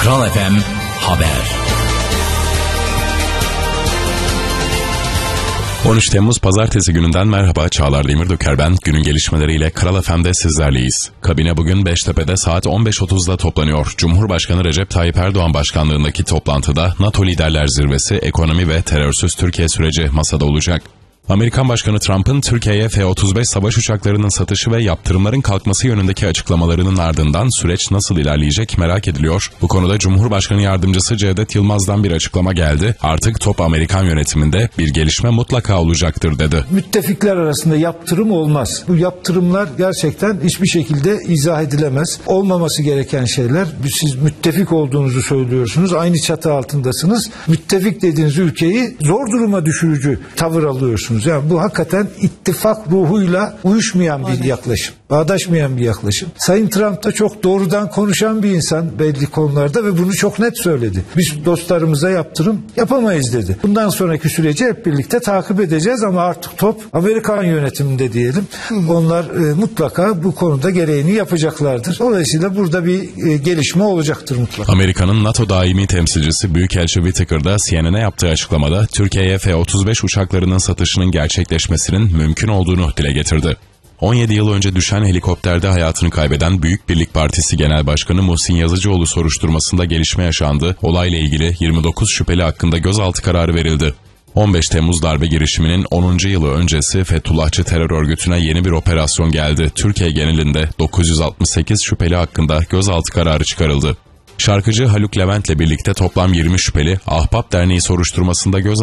Kral FM Haber. 13 Temmuz Pazartesi gününden merhaba, Çağlar Demirdöker ben. Günün gelişmeleriyle Kral FM'de sizlerleyiz. Kabine bugün Beştepe'de saat 15.30'da toplanıyor. Cumhurbaşkanı Recep Tayyip Erdoğan başkanlığındaki toplantıda NATO Liderler Zirvesi, ekonomi ve terörsüz Türkiye süreci masada olacak. Amerikan Başkanı Trump'ın Türkiye'ye F-35 savaş uçaklarının satışı ve yaptırımların kalkması yönündeki açıklamalarının ardından süreç nasıl ilerleyecek merak ediliyor. Bu konuda Cumhurbaşkanı Yardımcısı Cevdet Yılmaz'dan bir açıklama geldi. Artık top Amerikan yönetiminde, bir gelişme mutlaka olacaktır dedi. Müttefikler arasında yaptırım olmaz. Bu yaptırımlar gerçekten hiçbir şekilde izah edilemez. Olmaması gereken şeyler. Siz müttefik olduğunuzu söylüyorsunuz. Aynı çatı altındasınız. Müttefik dediğiniz ülkeyi zor duruma düşürücü tavır alıyorsunuz. Yani bu hakikaten ittifak ruhuyla uyuşmayan bir yaklaşım. Bağdaşmayan bir yaklaşım. Sayın Trump da çok doğrudan konuşan bir insan belli konularda ve bunu çok net söyledi. Biz dostlarımıza yaptırım yapamayız dedi. Bundan sonraki süreci hep birlikte takip edeceğiz ama artık top Amerikan yönetiminde diyelim. Onlar mutlaka bu konuda gereğini yapacaklardır. Dolayısıyla burada bir gelişme olacaktır mutlaka. Amerika'nın NATO daimi temsilcisi Büyükelçi Whittaker'da CNN'e yaptığı açıklamada Türkiye'ye F-35 uçaklarının satışının gerçekleşmesinin mümkün olduğunu dile getirdi. 17 yıl önce düşen helikopterde hayatını kaybeden Büyük Birlik Partisi Genel Başkanı Muhsin Yazıcıoğlu soruşturmasında gelişme yaşandı. Olayla ilgili 29 şüpheli hakkında gözaltı kararı verildi. 15 Temmuz darbe girişiminin 10. yılı öncesi Fethullahçı terör örgütüne yeni bir operasyon geldi. Türkiye genelinde 968 şüpheli hakkında gözaltı kararı çıkarıldı. Şarkıcı Haluk Levent'le birlikte toplam 20 şüpheli Ahbap Derneği soruşturmasında gözaltı